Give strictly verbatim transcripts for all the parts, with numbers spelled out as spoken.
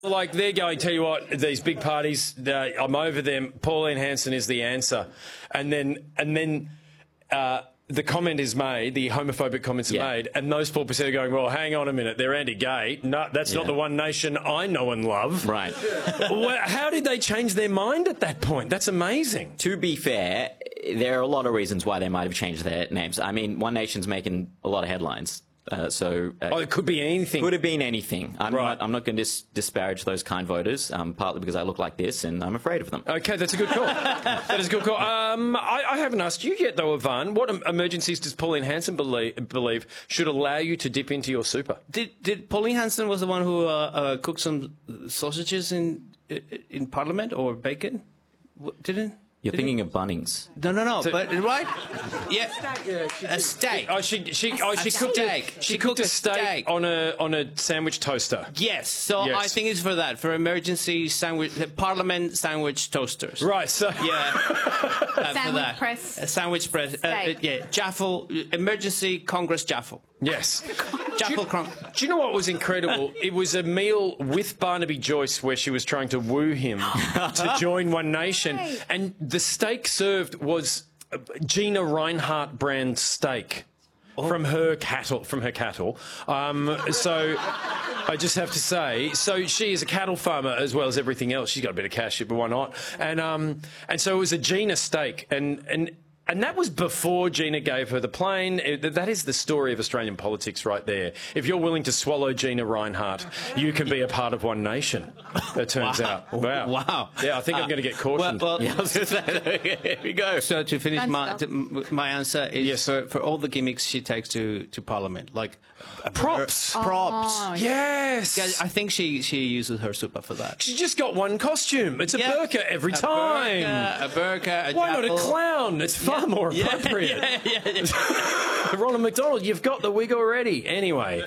Like, they're going, tell you what, these big parties, uh, I'm over them, Pauline Hanson is the answer. And then, and then uh, the comment is made, the homophobic comments yeah. are made, and those four percent are going, well, hang on a minute, they're anti-gay. No, that's yeah. not the One Nation I know and love. Right. Well, how did they change their mind at that point? That's amazing. To be fair, there are a lot of reasons why they might have changed their names. I mean, One Nation's making a lot of headlines. Uh, so uh, oh, it could be anything. Could have been anything. I'm right. not. I'm not going to dis disparage those kind voters. Um, partly because I look like this, and I'm afraid of them. Okay, that's a good call. That is a good call. Um, I, I haven't asked you yet, though, Ivan. What emergencies does Pauline Hanson believe, believe should allow you to dip into your super? Did Did Pauline Hanson was the one who uh, uh, cooked some sausages in in Parliament or bacon? Didn't? You're thinking of Bunnings. No, no, no. So, but right? Yeah, yeah a steak. Oh, she she oh she cooked a she, she cooked a steak, steak on a on a sandwich toaster. Yes. So yes. I think it's for that, for emergency sandwich, Parliament sandwich toasters. Right. So yeah. uh, sandwich for that. press. A sandwich press. Uh, uh, yeah. Jaffle. Emergency Congress Jaffle. Yes. Jaffle do, you, do you know what was incredible? It was a meal with Barnaby Joyce where she was trying to woo him to join One Nation, and the steak served was Gina Reinhardt brand steak oh. from her cattle. From her cattle. Um, so I just have to say, so she is a cattle farmer as well as everything else. She's got a bit of cash, but why not? And um, and so it was a Gina steak, and and. And that was before Gina gave her the plane. It, that is the story of Australian politics right there. If you're willing to swallow Gina Reinhardt, you can be a part of One Nation, it turns wow. out. Wow. Wow. Yeah, I think uh, I'm going to get cautioned. Well, well yeah, I was going to say, here we go. So to finish my, to, my answer is yes. for, for all the gimmicks she takes to, to Parliament, like props. Uh, props. Oh, yes. Yeah, I think she, she uses her super for that. She just got one costume. It's a yeah. burqa every a time. Burqa, a burqa, a Why jackal. not a clown? It's far yeah. more appropriate. Yeah, yeah, yeah. Ronald McDonald, you've got the wig already. Anyway,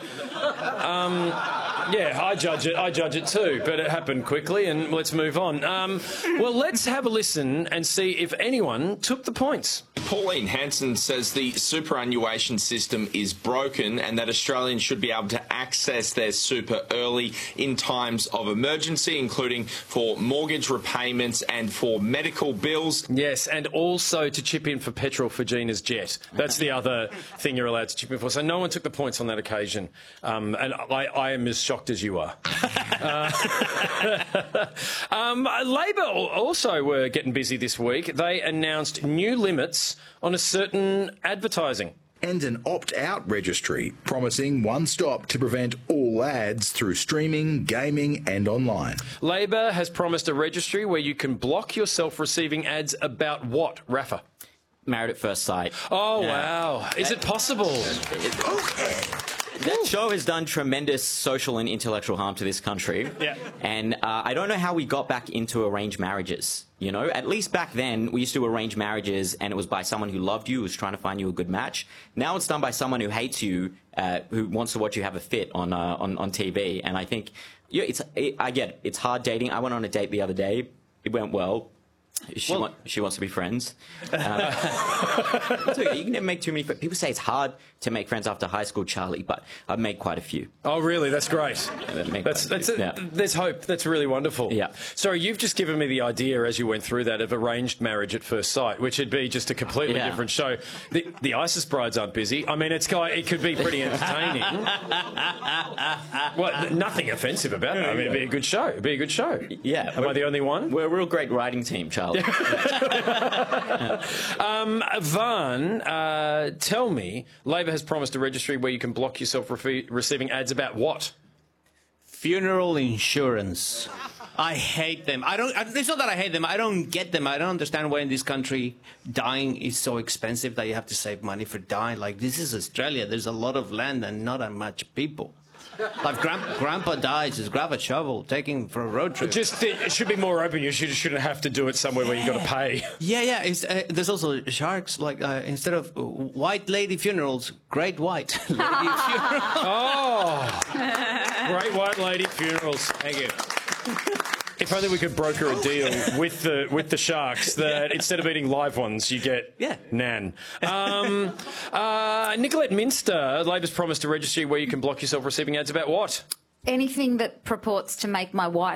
um, yeah, I judge it. I judge it too, but it happened quickly, and let's move on. Um, well, let's have a listen and see if anyone took the points. Pauline Hanson says the superannuation system is broken and that Australians should be able to access their super early in times of emergency, including for mortgage repayments and for medical bills. Yes, and also to chip in for petrol for Gina's jet. That's the other thing you're allowed to chip in for. So no one took the points on that occasion, um, and I, I am as shocked as you are. uh, um, Labor also were getting busy this week. They announced new limits on a certain advertising. And an opt-out registry promising one stop to prevent all ads through streaming, gaming and online. Labor has promised a registry where you can block yourself receiving ads about what, Rafa? Married at First Sight. Oh, yeah. wow. Is it possible? That show has done tremendous social and intellectual harm to this country. Yeah. And uh, I don't know how we got back into arranged marriages. You know, at least back then, we used to arrange marriages, and it was by someone who loved you, who was trying to find you a good match. Now it's done by someone who hates you, uh, who wants to watch you have a fit on uh, on, on T V. And I think, yeah, it's it, I get it. It's hard dating. I went on a date the other day. It went well. She, well, want, she wants to be friends. Um, it's okay. You can never make too many friends. People say it's hard to make friends after high school, Charlie, but I've made quite a few. Oh, really? That's great. Yeah, that's, that's a, yeah. There's hope. That's really wonderful. Yeah. Sorry, you've just given me the idea as you went through that of arranged marriage at first sight, which would be just a completely yeah. different show. The, the ISIS brides aren't busy. I mean, it's it could be pretty entertaining. Well, nothing offensive about it. I mean, it'd be a good show. It'd be a good show. Yeah. Am I the only one? We're a real great writing team, Charlie. um, Van, uh, tell me, Labor has promised a registry where you can block yourself re receiving ads about what? Funeral insurance. I hate them. I don't. It's not that I hate them. I don't get them. I don't understand why in this country dying is so expensive that you have to save money for dying. Like, this is Australia. There's a lot of land and not that much people. Like, grand, grandpa dies, just grab a shovel, take him for a road trip. Just it should be more open. You should, shouldn't have to do it somewhere where you've got to pay. Yeah, yeah. It's, uh, there's also sharks. Like, uh, instead of white lady funerals, great white lady funerals. Oh, great white lady funerals. Thank you. If only we could broker a deal with the with the sharks that yeah. instead of eating live ones, you get yeah. Nan. Um, uh, Nicolette Minster, Labor's promised a registry where you can block yourself receiving ads about what? anything that purports to make my wife